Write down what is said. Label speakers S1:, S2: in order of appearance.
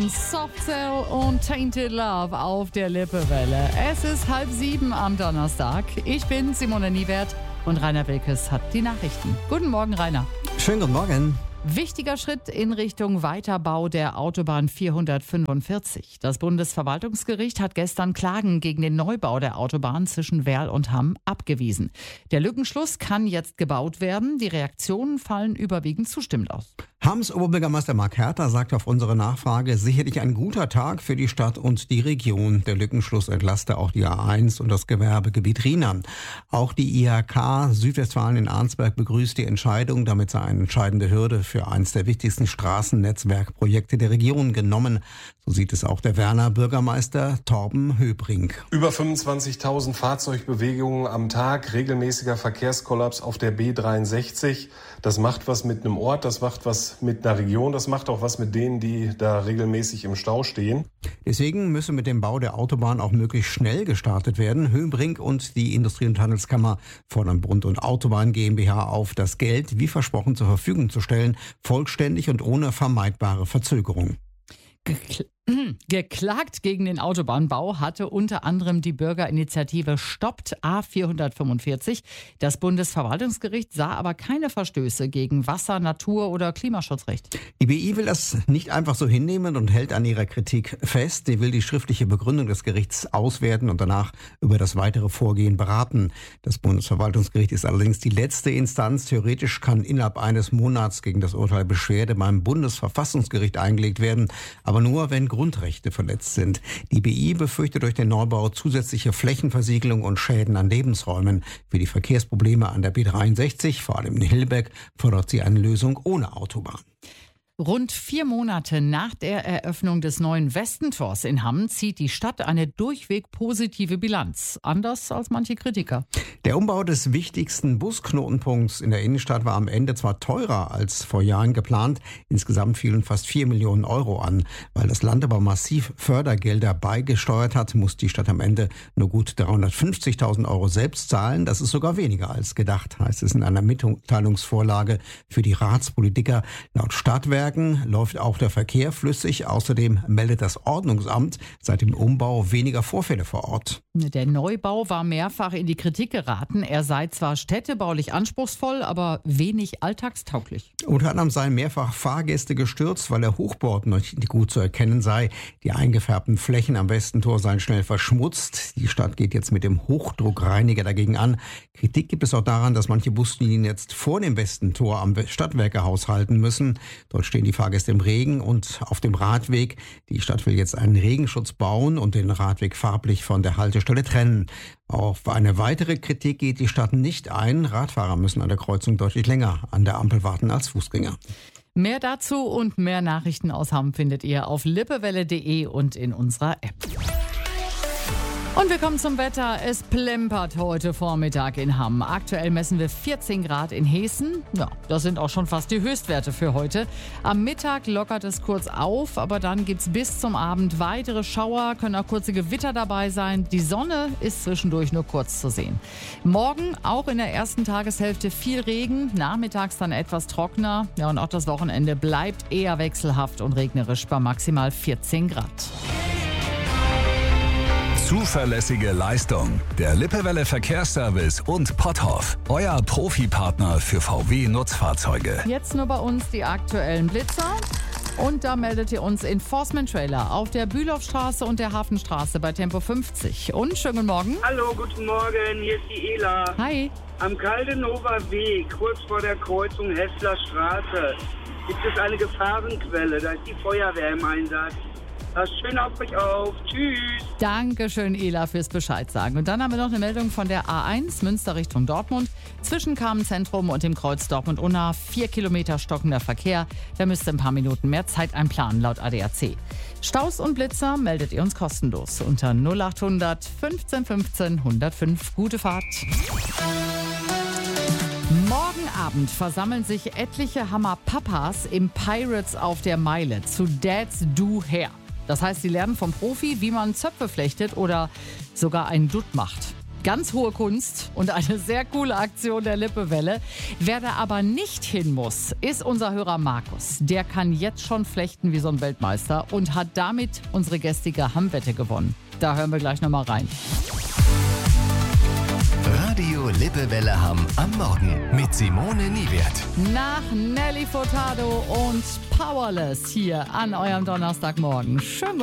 S1: waren Soft Cell und Tainted Love auf der Lippewelle. Es ist 6:30 am Donnerstag. Ich bin Simone Niewert und Rainer Wilkes hat die Nachrichten. Guten Morgen, Rainer.
S2: Schönen guten Morgen.
S1: Wichtiger Schritt in Richtung Weiterbau der Autobahn 445. Das Bundesverwaltungsgericht hat gestern Klagen gegen den Neubau der Autobahn zwischen Werl und Hamm abgewiesen. Der Lückenschluss kann jetzt gebaut werden. Die Reaktionen fallen überwiegend zustimmend aus.
S2: Hamms Oberbürgermeister Marc Herter sagt auf unsere Nachfrage, sicherlich ein guter Tag für die Stadt und die Region. Der Lückenschluss entlaste auch die A1 und das Gewerbegebiet Rhina. Auch die IHK Südwestfalen in Arnsberg begrüßt die Entscheidung. Damit sei eine entscheidende Hürde für eines der wichtigsten Straßennetzwerkprojekte der Region genommen. So sieht es auch der Werner Bürgermeister Torben Höbrink.
S3: Über 25.000 Fahrzeugbewegungen am Tag, regelmäßiger Verkehrskollaps auf der B63. Das macht was mit einem Ort, das macht was mit einer Region, das macht auch was mit denen, die da regelmäßig im Stau stehen.
S2: Deswegen müsse mit dem Bau der Autobahn auch möglichst schnell gestartet werden. Höbrink und die Industrie- und Handelskammer fordern Bund und Autobahn GmbH auf, das Geld wie versprochen zur Verfügung zu stellen, vollständig und ohne vermeidbare Verzögerung.
S1: Geklagt gegen den Autobahnbau hatte unter anderem die Bürgerinitiative Stoppt A445. Das Bundesverwaltungsgericht sah aber keine Verstöße gegen Wasser-, Natur- oder Klimaschutzrecht.
S2: Die BI will das nicht einfach so hinnehmen und hält an ihrer Kritik fest. Sie will die schriftliche Begründung des Gerichts auswerten und danach über das weitere Vorgehen beraten. Das Bundesverwaltungsgericht ist allerdings die letzte Instanz. Theoretisch kann innerhalb eines Monats gegen das Urteil Beschwerde beim Bundesverfassungsgericht eingelegt werden, aber nur, wenn Grundrechte verletzt sind. Die BI befürchtet durch den Neubau zusätzliche Flächenversiegelung und Schäden an Lebensräumen. Für die Verkehrsprobleme an der B63, vor allem in Hilleberg, fordert sie eine Lösung ohne Autobahn.
S1: Rund 4 Monate nach der Eröffnung des neuen Westentors in Hamm zieht die Stadt eine durchweg positive Bilanz. Anders als manche Kritiker.
S2: Der Umbau des wichtigsten Busknotenpunkts in der Innenstadt war am Ende zwar teurer als vor Jahren geplant. Insgesamt fielen fast 4 Millionen Euro an. Weil das Land aber massiv Fördergelder beigesteuert hat, muss die Stadt am Ende nur gut 350.000 Euro selbst zahlen. Das ist sogar weniger als gedacht, heißt es in einer Mitteilungsvorlage für die Ratspolitiker. Laut Stadtwerk läuft auch der Verkehr flüssig. Außerdem meldet das Ordnungsamt seit dem Umbau weniger Vorfälle vor Ort.
S1: Der Neubau war mehrfach in die Kritik geraten. Er sei zwar städtebaulich anspruchsvoll, aber wenig alltagstauglich.
S2: Unter anderem seien mehrfach Fahrgäste gestürzt, weil der Hochbord noch nicht gut zu erkennen sei. Die eingefärbten Flächen am Westentor seien schnell verschmutzt. Die Stadt geht jetzt mit dem Hochdruckreiniger dagegen an. Kritik gibt es auch daran, dass manche Buslinien jetzt vor dem Westentor am Stadtwerkehaus halten müssen. Dort stehen die Fahrgäste im Regen und auf dem Radweg. Die Stadt will jetzt einen Regenschutz bauen und den Radweg farblich von der Haltestelle trennen. Auf eine weitere Kritik geht die Stadt nicht ein. Radfahrer müssen an der Kreuzung deutlich länger an der Ampel warten als Fußgänger.
S1: Mehr dazu und mehr Nachrichten aus Hamm findet ihr auf lippewelle.de und in unserer App. Und wir kommen zum Wetter. Es plempert heute Vormittag in Hamm. Aktuell messen wir 14 Grad in Hessen. Ja, das sind auch schon fast die Höchstwerte für heute. Am Mittag lockert es kurz auf, aber dann gibt's bis zum Abend weitere Schauer, können auch kurze Gewitter dabei sein. Die Sonne ist zwischendurch nur kurz zu sehen. Morgen auch in der ersten Tageshälfte viel Regen, nachmittags dann etwas trockener. Ja, und auch das Wochenende bleibt eher wechselhaft und regnerisch bei maximal 14 Grad.
S4: Zuverlässige Leistung. Der Lippewelle Verkehrsservice und Potthoff. Euer Profipartner für VW-Nutzfahrzeuge.
S1: Jetzt nur bei uns die aktuellen Blitzer. Und da meldet ihr uns Enforcement-Trailer auf der Bülowstraße und der Hafenstraße bei Tempo 50. Und schönen guten Morgen.
S5: Hallo, guten Morgen, hier ist die Ela.
S1: Hi.
S5: Am Kaldenower Weg, kurz vor der Kreuzung Hessler Straße, gibt es eine Gefahrenquelle. Da ist die Feuerwehr im Einsatz. Passt schön auf euch auf. Tschüss.
S1: Dankeschön, Ela, fürs Bescheid sagen. Und dann haben wir noch eine Meldung von der A1 Münster Richtung Dortmund. Zwischen Kamenz-Zentrum und dem Kreuz Dortmund-Unna 4 Kilometer stockender Verkehr. Da müsst ihr ein paar Minuten mehr Zeit einplanen, laut ADAC. Staus und Blitzer meldet ihr uns kostenlos unter 0800 15 15 105. Gute Fahrt. Morgen Abend versammeln sich etliche Hammer-Papas im Pirates auf der Meile zu Dads Do Hair. Das heißt, sie lernen vom Profi, wie man Zöpfe flechtet oder sogar einen Dutt macht. Ganz hohe Kunst und eine sehr coole Aktion der Lippewelle. Wer da aber nicht hin muss, ist unser Hörer Markus. Der kann jetzt schon flechten wie so ein Weltmeister und hat damit unsere gestrige Hammwette gewonnen. Da hören wir gleich nochmal rein.
S6: Radio Lippewelle Hamm am Morgen mit Simone Niewert.
S1: Nach Nelly Furtado und Powerless hier an eurem Donnerstagmorgen. Schön